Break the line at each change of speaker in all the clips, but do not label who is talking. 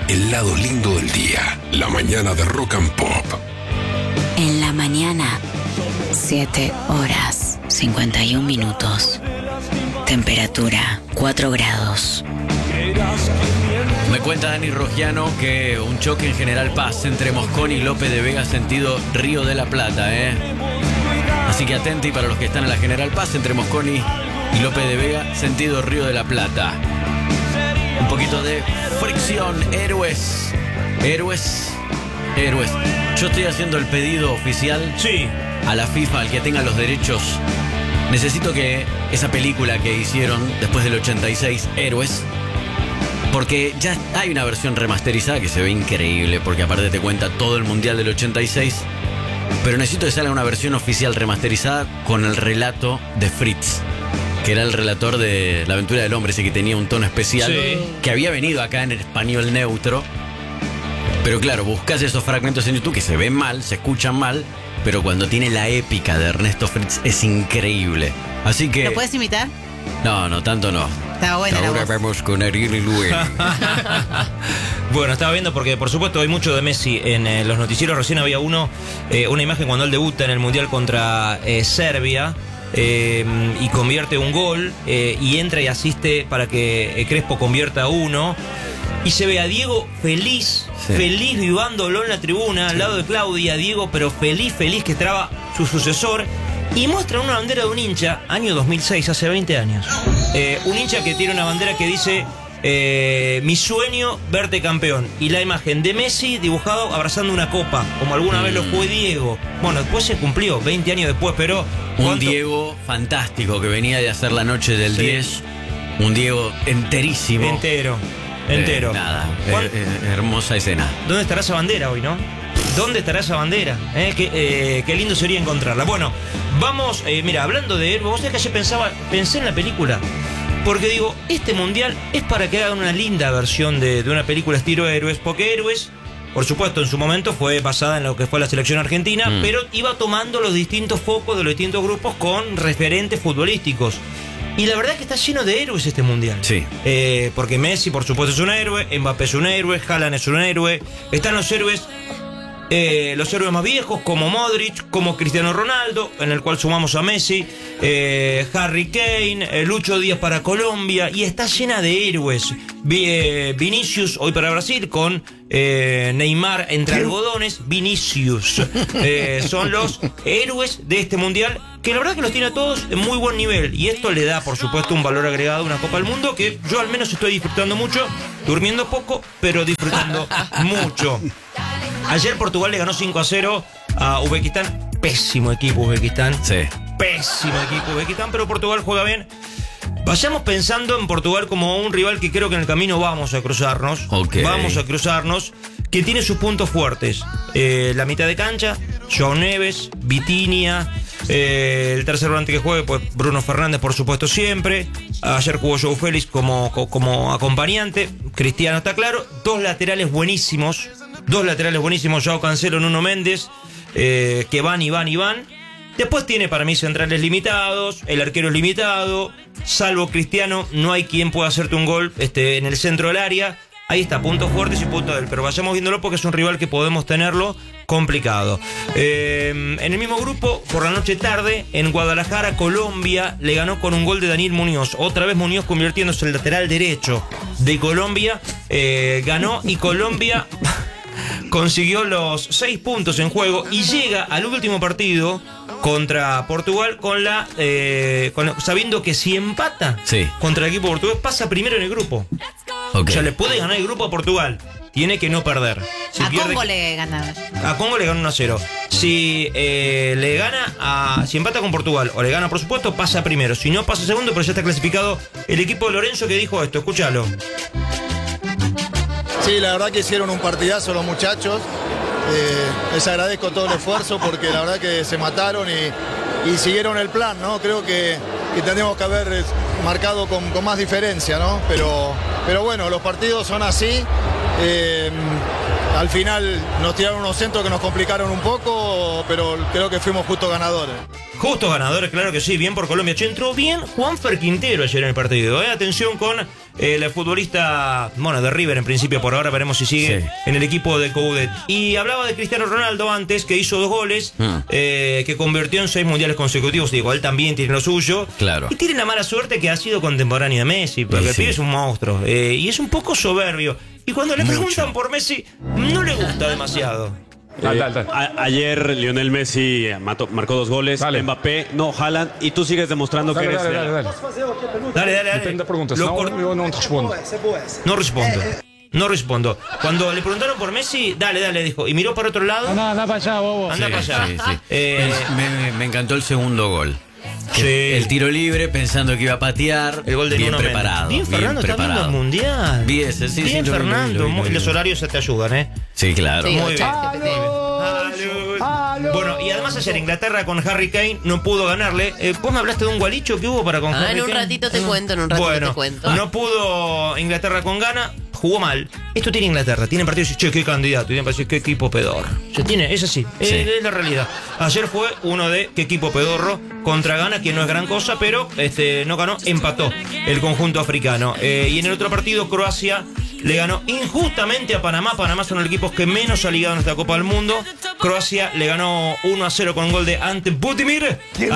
el lado lindo del día. La mañana de Rock and Pop.
En la mañana, 7 horas, 51 minutos. Temperatura, 4 grados.
Me cuenta Dani Rogiano que un choque en General Paz entre Mosconi y López de Vega sentido Río de la Plata, Así que atenti para los que están en la General Paz entre Mosconi y López de Vega sentido Río de la Plata. Un poquito de fricción, héroes. Yo estoy haciendo el pedido oficial a la FIFA, al que tenga los derechos. Necesito que esa película que hicieron después del 86, Héroes, porque ya hay una versión remasterizada que se ve increíble, porque aparte te cuenta todo el Mundial del 86, pero necesito que salga una versión oficial remasterizada con el relato de Fritz, que era el relator de La Aventura del Hombre, ese que tenía un tono especial, que había venido acá en el español neutro. Pero claro, buscas esos fragmentos en YouTube que se ven mal, se escuchan mal, pero cuando tiene la épica de Ernesto Fritz es increíble. Así que...
¿Lo puedes imitar?
No, tanto no.
Estaba buena.
Ahora vamos con Ariel y Luis.
Bueno, estaba viendo porque por supuesto hay mucho de Messi en los noticieros. Recién había una imagen cuando él debuta en el Mundial contra Serbia. Y convierte un gol y entra y asiste para que Crespo convierta uno. Y se ve a Diego feliz vivándolo en la tribuna, al lado de Claudia. Diego, pero feliz que estaba su sucesor. Y muestra una bandera de un hincha, año 2006, hace 20 años. Un hincha que tiene una bandera que dice: mi sueño, verte campeón. Y la imagen de Messi dibujado abrazando una copa, como alguna vez lo fue Diego. Bueno, después se cumplió, 20 años después, pero...
Un Diego fantástico que venía de hacer la noche del 10. Un Diego enterísimo.
Entero.
Hermosa escena.
¿Dónde estará esa bandera hoy, no? ¿Dónde estará esa bandera? Qué lindo sería encontrarla. Bueno, vamos, mira, hablando de héroes, vos sabés que ayer pensé en la película. Porque digo, este mundial es para que hagan una linda versión de una película estilo Héroes. Porque Héroes, por supuesto, en su momento fue basada en lo que fue la selección argentina, pero iba tomando los distintos focos de los distintos grupos con referentes futbolísticos. Y la verdad es que está lleno de héroes este mundial.
Sí.
Porque Messi, por supuesto, es un héroe, Mbappé es un héroe, Haaland es un héroe. Están los héroes más viejos, como Modric, como Cristiano Ronaldo, en el cual sumamos a Messi, Harry Kane, Lucho Díaz para Colombia, y está llena de héroes. Vinicius, hoy para Brasil, con Neymar entre algodones. Vinicius. Son los héroes de este mundial, que la verdad que los tiene a todos en muy buen nivel. Y esto le da, por supuesto, un valor agregado a una Copa del Mundo que yo al menos estoy disfrutando mucho, durmiendo poco, pero disfrutando mucho. Ayer Portugal le ganó 5-0 a Uzbekistán. Pésimo equipo Uzbekistán.
Sí.
Pésimo equipo Uzbekistán, pero Portugal juega bien. Vayamos pensando en Portugal como un rival que creo que en el camino vamos a cruzarnos.
Okay.
Vamos a cruzarnos. Que tiene sus puntos fuertes. La mitad de cancha, João Neves, Vitinha. El tercer volante que juegue, pues Bruno Fernández, por supuesto, siempre. Ayer jugó João Félix como acompañante. Cristiano está claro. Dos laterales buenísimos, João Cancelo, Nuno Méndez, que van y van. Después tiene para mí centrales limitados, el arquero es limitado, salvo Cristiano, no hay quien pueda hacerte un gol en el centro del área. Ahí está, puntos fuertes y puntos débiles, pero vayamos viéndolo porque es un rival que podemos tenerlo complicado. En el mismo grupo, por la noche tarde, en Guadalajara, Colombia le ganó con un gol de Daniel Muñoz. Otra vez Muñoz convirtiéndose en el lateral derecho de Colombia. Ganó y Colombia consiguió los 6 puntos en juego y llega al último partido contra Portugal sabiendo que si empata contra el equipo portugués pasa primero en el grupo. Okay. O sea, le puede ganar el grupo a Portugal. Tiene que no perder.
Si Congo le gana.
A Congo le gana 1-0. Si si empata con Portugal o le gana, por supuesto, pasa primero. Si no, pasa segundo, pero ya está clasificado el equipo de Lorenzo, que dijo esto. Escúchalo.
Sí, la verdad que hicieron un partidazo los muchachos. Les agradezco todo el esfuerzo porque la verdad que se mataron y siguieron el plan, ¿no? Creo que tendríamos que haber marcado con más diferencia, ¿no? Pero bueno, los partidos son así. Al final nos tiraron unos centros que nos complicaron un poco, pero creo que fuimos justos ganadores.
Justos ganadores, claro que sí, bien por Colombia. Che, entró bien Juanfer Quintero ayer en el partido. Atención con el futbolista, bueno, de River en principio, por ahora veremos si sigue en el equipo de Coudet. Y hablaba de Cristiano Ronaldo antes, que hizo 2 goles, que convirtió en 6 mundiales consecutivos. Digo, él también tiene lo suyo.
Claro.
Y tiene la mala suerte que ha sido contemporáneo de Messi, porque el pibe es un monstruo. Y es un poco soberbio. Y cuando le preguntan por Messi, no le gusta demasiado.
Ayer Lionel Messi marcó 2 goles, Mbappé, no, Haaland, y tú sigues demostrando que eres...
Dale. No respondo. Cuando le preguntaron por Messi, dale, dijo. Y miró para otro lado. Anda para allá, bobo. Anda para allá.
Me encantó el segundo gol.
Sí.
El tiro libre pensando que iba a patear.
El gol de
bien
Nuno
preparado.
Bien, Fernando, está viendo el mundial.
Bien,
Fernando. Los horarios te ayudan, ¿eh?
Sí, claro.
Sí,
Muy bien.
¡Aló!
Bueno, y además ayer Inglaterra con Harry Kane no pudo ganarle. Vos me hablaste de un gualicho que hubo para con Harry Kane.
En un ratito te cuento,
No pudo Inglaterra con Ghana, jugó mal. Esto tiene Inglaterra, tiene partidos y che, qué candidato, tiene partidos, qué equipo pedorro. Es así, es la realidad. Ayer fue uno de qué equipo pedorro contra Ghana, que no es gran cosa, pero no ganó, empató el conjunto africano. Y en el otro partido, Croacia le ganó injustamente a Panamá. Panamá son los equipos que menos ha ligado en esta Copa del Mundo. Croacia le ganó 1-0 con gol de Ante Butimir.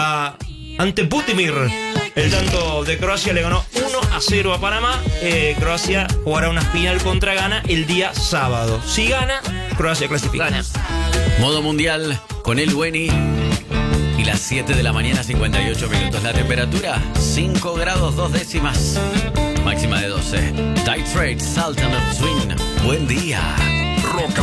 El tanto de Croacia le ganó 1-0 a Panamá. Croacia jugará una final contra Ghana el día sábado. Si gana, Croacia clasifica.
Modo mundial con el Weni. Y las 7 de la mañana, 58 minutos. La temperatura, 5 grados 2 décimas. Máxima de 12. Tight Trade, Sultan of Swing. Buen día.
Rock